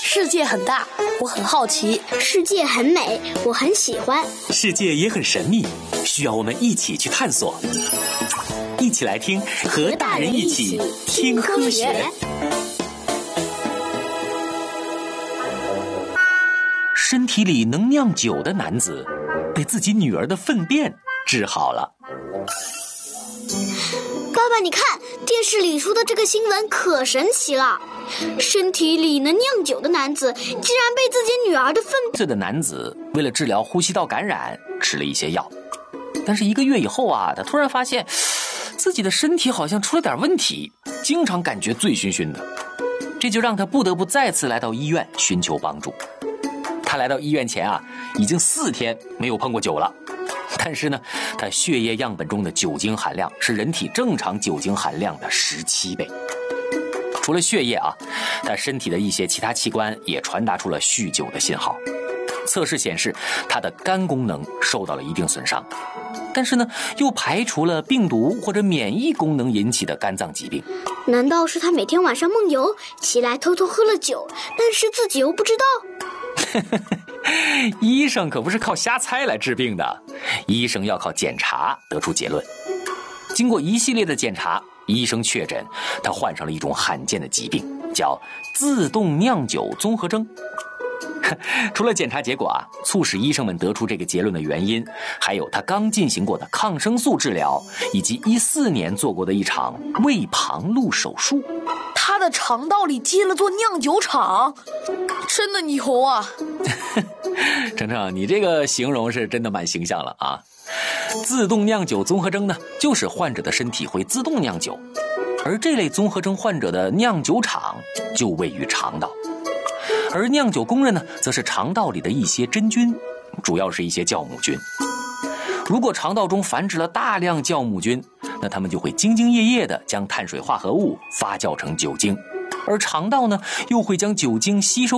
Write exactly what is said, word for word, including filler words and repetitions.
世界很大，我很好奇； 世界很美，我很喜欢； 世界也很神秘，需要我们一起去探索。一起来听，和大人一起听科学。身体里能酿酒的男子，被自己女儿的粪便治好了。 爸爸，你看，电视里说的这个新闻可神奇了。身体里能酿酒的男子，竟然被自己女儿的粪…… 这的男子为了治疗呼吸道感染，吃了一些药，但是一个月以后啊，他突然发现自己的身体好像出了点问题，经常感觉醉醺醺的，这就让他不得不再次来到医院寻求帮助。他来到医院前啊，已经四天没有碰过酒了。但是呢，他血液样本中的酒精含量是人体正常酒精含量的十七倍。除了血液啊，他身体的一些其他器官也传达出了酗酒的信号。测试显示，他的肝功能受到了一定损伤，但是呢，又排除了病毒或者免疫功能引起的肝脏疾病。 难道是他每天晚上梦游，起来偷偷喝了酒，但是自己又不知道？ 医生可不是靠瞎猜来治病的，医生要靠检查得出结论。经过一系列的检查，医生确诊他患上了一种罕见的疾病，叫自动酿酒综合征。除了检查结果啊，促使医生们得出这个结论的原因，还有他刚进行过的抗生素治疗，以及一四年做过的一场胃旁路手术。 他的肠道里接了座酿酒厂，真的牛啊！ 程程，你这个形容是真的蛮形象了啊！自动酿酒综合征呢，就是患者的身体会自动酿酒，而这类综合征患者的酿酒厂就位于肠道，而酿酒工人呢，则是肠道里的一些真菌，主要是一些酵母菌。如果肠道中繁殖了大量酵母菌，那它们就会兢兢业业地将碳水化合物发酵成酒精，而肠道呢，又会将酒精吸收